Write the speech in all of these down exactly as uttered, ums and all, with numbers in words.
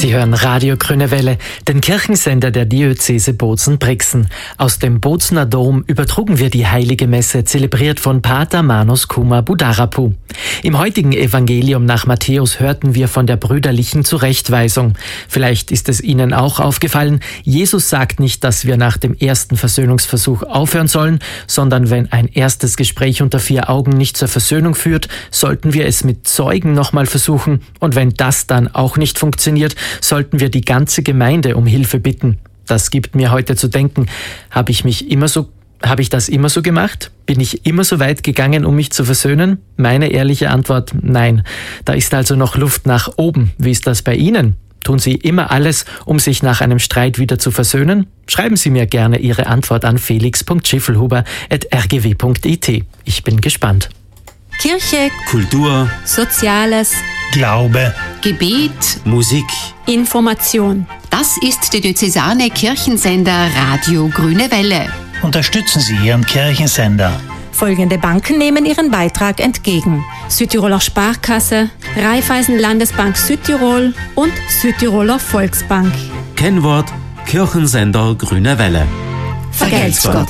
Sie hören Radio Grüne Welle, den Kirchensender der Diözese Bozen-Brixen. Aus dem Bozener Dom übertrugen wir die Heilige Messe, zelebriert von Pater Manos Kuma Budarapu. Im heutigen Evangelium nach Matthäus hörten wir von der brüderlichen Zurechtweisung. Vielleicht ist es Ihnen auch aufgefallen, Jesus sagt nicht, dass wir nach dem ersten Versöhnungsversuch aufhören sollen, sondern wenn ein erstes Gespräch unter vier Augen nicht zur Versöhnung führt, sollten wir es mit Zeugen nochmal versuchen, und wenn das dann auch nicht funktioniert, sollten wir die ganze Gemeinde um Hilfe bitten. Das gibt mir heute zu denken. Habe ich mich immer so, habe ich das immer so gemacht? Bin ich immer so weit gegangen, um mich zu versöhnen? Meine ehrliche Antwort: Nein. Da ist also noch Luft nach oben. Wie ist das bei Ihnen? Tun Sie immer alles, um sich nach einem Streit wieder zu versöhnen? Schreiben Sie mir gerne Ihre Antwort an felix punkt schiffelhuber at r g w punkt i t. Ich bin gespannt. Kirche, Kultur, Soziales, Glaube, Gebet, Musik, Information. Das ist der diözesane Kirchensender Radio Grüne Welle. unterstützen Sie Ihren Kirchensender. Folgende Banken nehmen ihren Beitrag entgegen: Südtiroler Sparkasse, Raiffeisen Landesbank Südtirol und Südtiroler Volksbank. Kennwort Kirchensender Grüne Welle. Vergelt's Gott.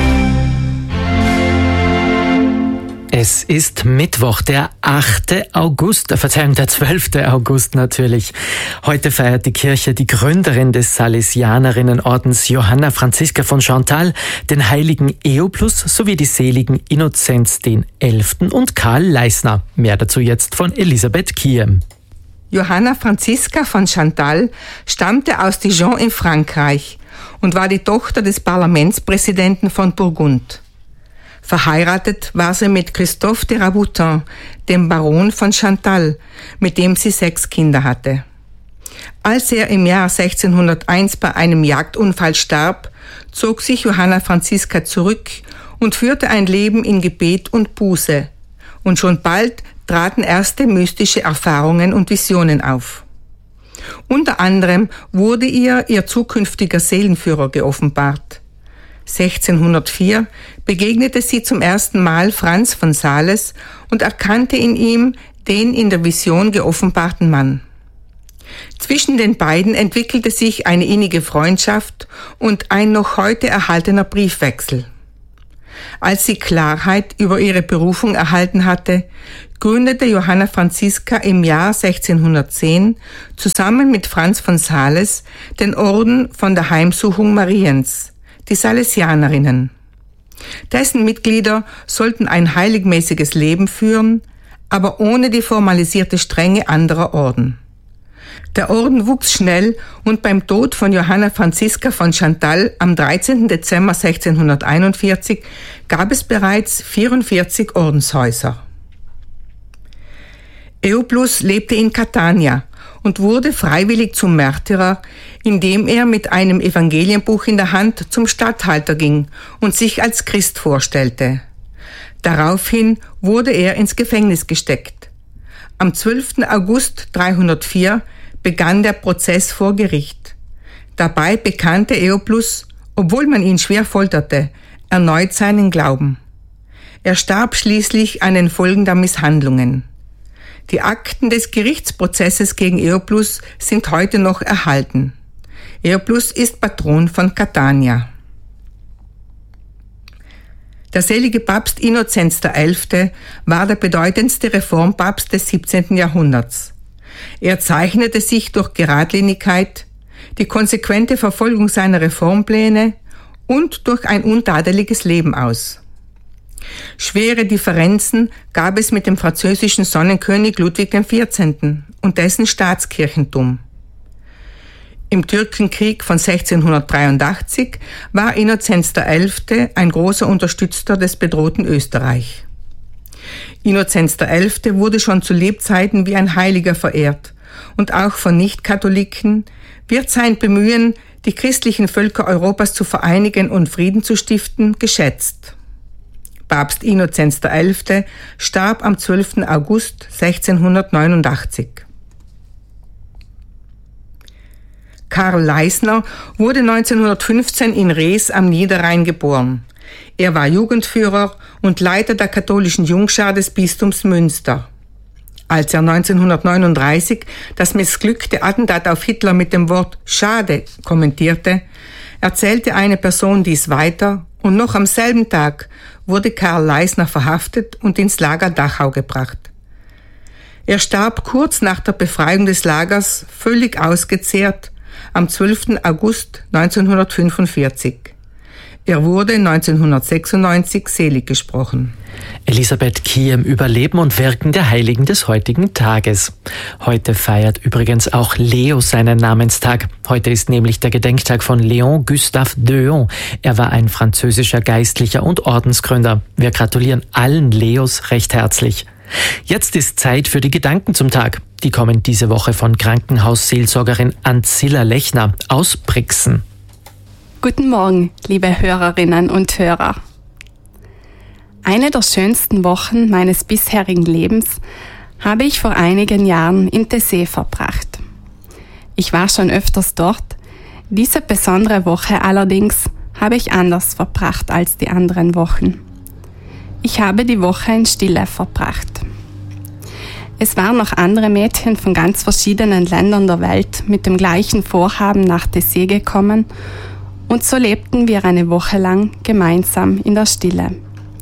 Es ist Mittwoch, der achte August, äh, Verzeihung, der zwölfte August natürlich. Heute feiert die Kirche die Gründerin des Salesianerinnenordens Johanna Franziska von Chantal, den heiligen Eoplus sowie die seligen Innozenz den Elften und Karl Leisner. Mehr dazu jetzt von Elisabeth Kiem. Johanna Franziska von Chantal stammte aus Dijon in Frankreich und war die Tochter des Parlamentspräsidenten von Burgund. Verheiratet war sie mit Christophe de Raboutin, dem Baron von Chantal, mit dem sie sechs Kinder hatte. Als er im Jahr sechzehnhunderteins bei einem Jagdunfall starb, zog sich Johanna Franziska zurück und führte ein Leben in Gebet und Buße. Und schon bald traten erste mystische Erfahrungen und Visionen auf. Unter anderem wurde ihr ihr zukünftiger Seelenführer geoffenbart. sechzehnhundertvier begegnete sie zum ersten Mal Franz von Sales und erkannte in ihm den in der Vision geoffenbarten Mann. Zwischen den beiden entwickelte sich eine innige Freundschaft und ein noch heute erhaltener Briefwechsel. Als sie Klarheit über ihre Berufung erhalten hatte, gründete Johanna Franziska im Jahr sechzehnhundertzehn zusammen mit Franz von Sales den Orden von der Heimsuchung Mariens, die Salesianerinnen. Dessen Mitglieder sollten ein heiligmäßiges Leben führen, aber ohne die formalisierte Strenge anderer Orden. Der Orden wuchs schnell und beim Tod von Johanna Franziska von Chantal am dreizehnten Dezember sechzehnhunderteinundvierzig gab es bereits vierundvierzig Ordenshäuser. Eoplus lebte in Catania und wurde freiwillig zum Märtyrer, indem er mit einem Evangelienbuch in der Hand zum Statthalter ging und sich als Christ vorstellte. Daraufhin wurde er ins Gefängnis gesteckt. Am zwölften August dreihundertvier begann der Prozess vor Gericht. Dabei bekannte Eoplus, obwohl man ihn schwer folterte, erneut seinen Glauben. Er starb schließlich an den Folgen der Misshandlungen. Die Akten des Gerichtsprozesses gegen Eoplus sind heute noch erhalten. Eoplus ist Patron von Catania. Der selige Papst Innozenz der Elfte war der bedeutendste Reformpapst des siebzehnten Jahrhunderts. Er zeichnete sich durch Geradlinigkeit, die konsequente Verfolgung seiner Reformpläne und durch ein untadeliges Leben aus. Schwere Differenzen gab es mit dem französischen Sonnenkönig Ludwig der vierzehnte. und dessen Staatskirchentum. Im Türkenkrieg von sechzehnhundertdreiundachtzig war Innozenz der Elfte ein großer Unterstützer des bedrohten Österreich. Innozenz der Elfte wurde schon zu Lebzeiten wie ein Heiliger verehrt und auch von Nicht-Katholiken wird sein Bemühen, die christlichen Völker Europas zu vereinigen und Frieden zu stiften, geschätzt. Papst Innozenz der Elfte starb am zwölften August sechzehnhundertneunundachtzig. Karl Leisner wurde neunzehnhundertfünfzehn in Rees am Niederrhein geboren. Er war Jugendführer und Leiter der katholischen Jungschar des Bistums Münster. Als er neunzehnhundertneununddreißig das missglückte Attentat auf Hitler mit dem Wort »Schade« kommentierte, erzählte eine Person dies weiter und noch am selben Tag wurde Karl Leisner verhaftet und ins Lager Dachau gebracht. Er starb kurz nach der Befreiung des Lagers völlig ausgezehrt am zwölften August neunzehnhundertfünfundvierzig. Er wurde neunzehnhundertsechsundneunzig selig gesprochen. Elisabeth Kiem über Leben und Wirken der Heiligen des heutigen Tages. Heute feiert übrigens auch Leo seinen Namenstag. Heute ist nämlich der Gedenktag von Léon Gustave Deon. Er war ein französischer Geistlicher und Ordensgründer. Wir gratulieren allen Leos recht herzlich. Jetzt ist Zeit für die Gedanken zum Tag. Die kommen diese Woche von Krankenhausseelsorgerin Ancilla Lechner aus Brixen. Guten Morgen, liebe Hörerinnen und Hörer. Eine der schönsten Wochen meines bisherigen Lebens habe ich vor einigen Jahren in Tessé verbracht. Ich war schon öfters dort, diese besondere Woche allerdings habe ich anders verbracht als die anderen Wochen. Ich habe die Woche in Stille verbracht. Es waren noch andere Mädchen von ganz verschiedenen Ländern der Welt mit dem gleichen Vorhaben nach Tessé gekommen und so lebten wir eine Woche lang gemeinsam in der Stille.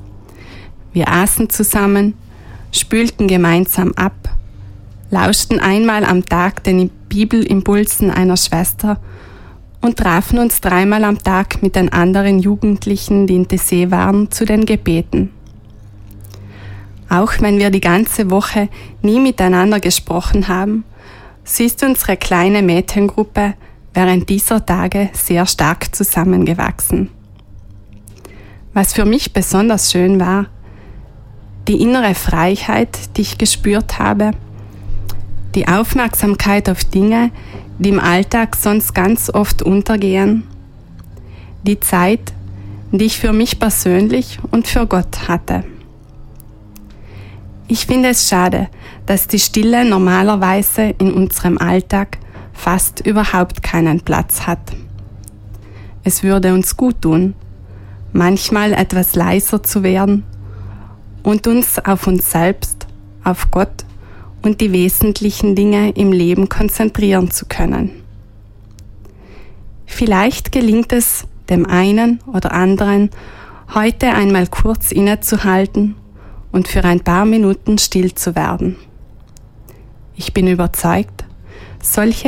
Wir aßen zusammen, spülten gemeinsam ab, lauschten einmal am Tag den Bibelimpulsen einer Schwester und trafen uns dreimal am Tag mit den anderen Jugendlichen, die in Tessé waren, zu den Gebeten. Auch wenn wir die ganze Woche nie miteinander gesprochen haben, so ist unsere kleine Mädchengruppe während dieser Tage sehr stark zusammengewachsen. Was für mich besonders schön war, die innere Freiheit, die ich gespürt habe, die Aufmerksamkeit auf Dinge, die im Alltag sonst ganz oft untergehen, die Zeit, die ich für mich persönlich und für Gott hatte. Ich finde es schade, dass die Stille normalerweise in unserem Alltag fast überhaupt keinen Platz hat. Es würde uns gut tun, manchmal etwas leiser zu werden und uns auf uns selbst, auf Gott und die wesentlichen Dinge im Leben konzentrieren zu können. Vielleicht gelingt es dem einen oder anderen, heute einmal kurz innezuhalten und für ein paar Minuten still zu werden. Ich bin überzeugt, solche